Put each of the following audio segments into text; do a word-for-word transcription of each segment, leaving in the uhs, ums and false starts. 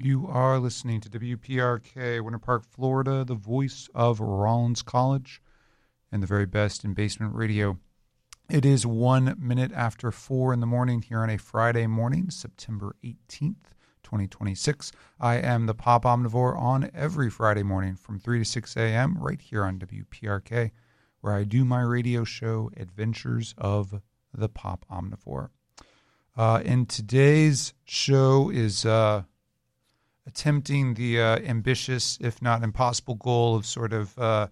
You are listening to W P R K, Winter Park, Florida, the voice of Rollins College and the very best in basement radio. It is one minute after four in the morning here on a Friday morning, September eighteenth, twenty twenty-six. I am the Pop Omnivore on every Friday morning from three to six a.m. right here on W P R K, where I do my radio show, Adventures of the Pop Omnivore. Uh, and today's show is... Uh, attempting the uh, ambitious, if not impossible, goal of sort of uh,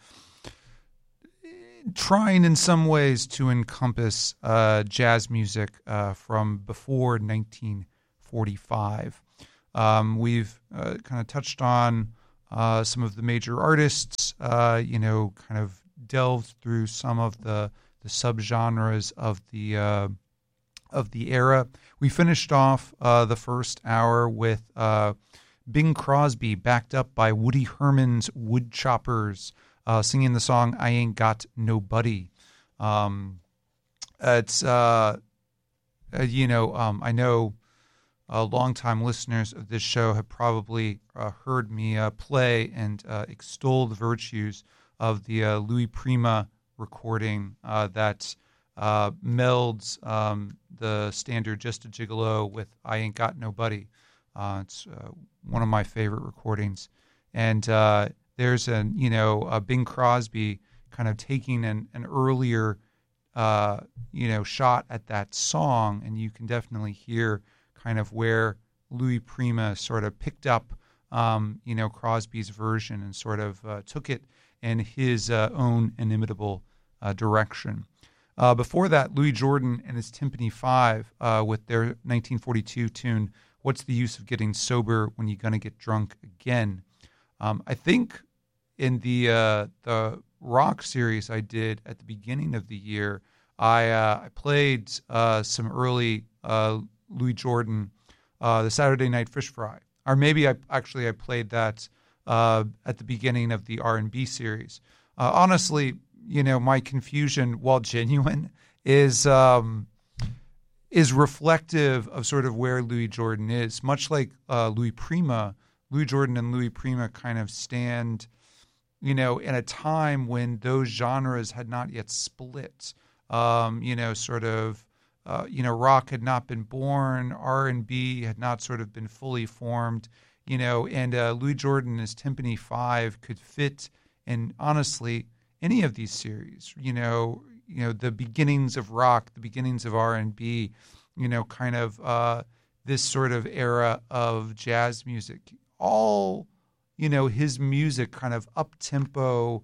trying in some ways to encompass uh, jazz music uh, from before nineteen forty-five. Um, we've uh, kind of touched on uh, some of the major artists, uh, you know, kind of delved through some of the, the subgenres of the uh, of the era. We finished off uh, the first hour with uh, Bing Crosby, backed up by Woody Herman's Woodchoppers, uh, singing the song "I Ain't Got Nobody." Um, it's uh, uh, you know um, I know uh, longtime listeners of this show have probably uh, heard me uh, play and uh, extol the virtues of the uh, Louis Prima recording uh, that uh, melds um, the standard "Just a Gigolo" with "I Ain't Got Nobody." Uh, it's uh, one of my favorite recordings, and uh, there's a you know a Bing Crosby kind of taking an an earlier uh, you know shot at that song, and you can definitely hear kind of where Louis Prima sort of picked up um, you know Crosby's version and sort of uh, took it in his uh, own inimitable uh, direction. Uh, before that, Louis Jordan and his Timpani Five uh, with their nineteen forty-two tune, "What's the Use of Getting Sober When You're Gonna Get Drunk Again?" Um, I think in the uh, the rock series I did at the beginning of the year, I uh, I played uh, some early uh, Louis Jordan, uh, the Saturday Night Fish Fry, or maybe I actually I played that uh, at the beginning of the R and B series. Uh, honestly, you know, my confusion, while genuine, is. Um, is reflective of sort of where Louis Jordan is. Much like uh, Louis Prima, Louis Jordan and Louis Prima kind of stand, you know, in a time when those genres had not yet split. Um, you know, sort of, uh, you know, rock had not been born, R and B had not sort of been fully formed, you know, and uh, Louis Jordan and his Timpani Five could fit in, honestly, any of these series, you know, you know, the beginnings of rock, the beginnings of R and B, you know, kind of uh, this sort of era of jazz music. All, you know, his music kind of up-tempo,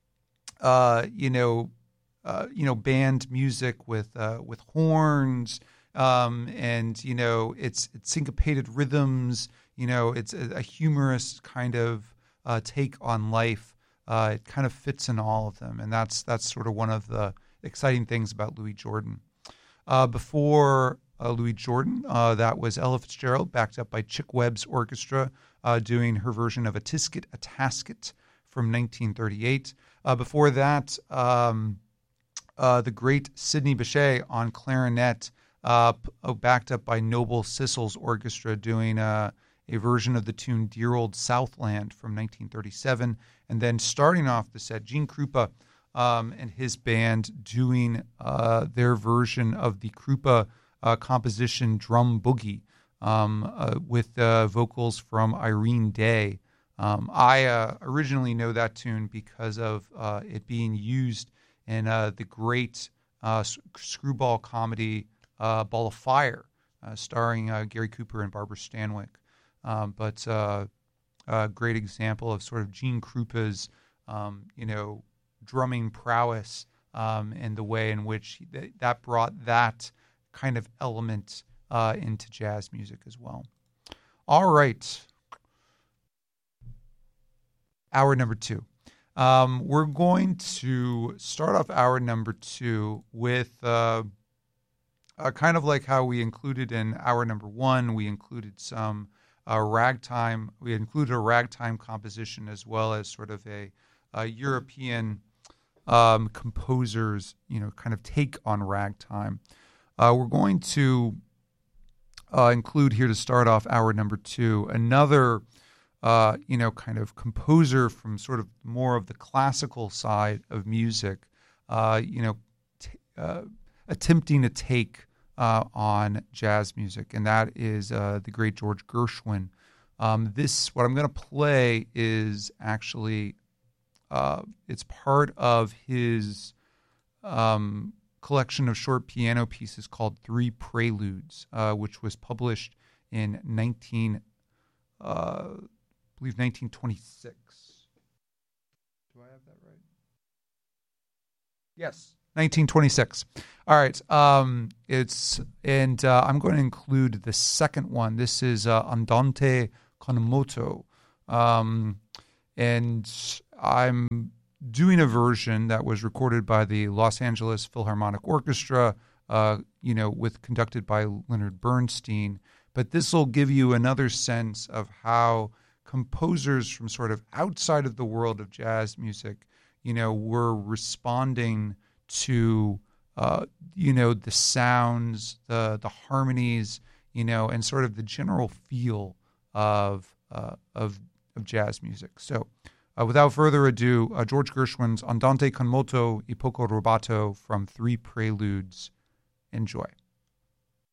uh, you know, uh, you know, band music with uh, with horns, um, and, you know, it's, it's syncopated rhythms, you know, it's a, a humorous kind of uh, take on life. Uh, it kind of fits in all of them, and that's that's sort of one of the exciting things about Louis Jordan. Uh, before uh, Louis Jordan, uh, that was Ella Fitzgerald, backed up by Chick Webb's orchestra, uh, doing her version of "A Tisket, a Tasket" from nineteen thirty-eight. Uh, before that, um, uh, the great Sidney Bechet on clarinet, uh, backed up by Noble Sissle's orchestra, doing uh, a version of the tune "Dear Old Southland" from nineteen thirty-seven. And then starting off the set, Gene Krupa um, and his band doing uh, their version of the Krupa uh, composition "Drum Boogie" um, uh, with uh, vocals from Irene Day. Um, I uh, originally know that tune because of uh, it being used in uh, the great uh, screwball comedy uh, Ball of Fire, uh, starring uh, Gary Cooper and Barbara Stanwyck. Um, but uh, a great example of sort of Gene Krupa's, um, you know, drumming prowess um, and the way in which th- that brought that kind of element uh, into jazz music as well. All right. Hour number two. Um, we're going to start off hour number two with uh, uh, kind of like how we included in hour number one, we included some Uh, ragtime. We included a ragtime composition as well as sort of a, a European um, composer's, you know, kind of take on ragtime. Uh, we're going to uh, include here to start off hour number two another, uh, you know, kind of composer from sort of more of the classical side of music, uh, you know, t- uh, attempting to take uh, on jazz music, and that is uh, the great George Gershwin. Um, this, what I'm going to play is actually, uh, it's part of his um, collection of short piano pieces called Three Preludes, uh, which was published in nineteen, uh, I believe nineteen twenty-six. Do I have that right? Yes, nineteen twenty-six. All right. Um, it's and uh, I'm going to include the second one. This is uh, Andante con moto, um, and I'm doing a version that was recorded by the Los Angeles Philharmonic Orchestra, uh, you know, with conducted by Leonard Bernstein. But this will give you another sense of how composers from sort of outside of the world of jazz music, you know, were responding to, uh, you know, the sounds, the the harmonies, you know, and sort of the general feel of uh, of of jazz music. So, uh, without further ado, uh, George Gershwin's Andante con moto e poco rubato from Three Preludes. Enjoy.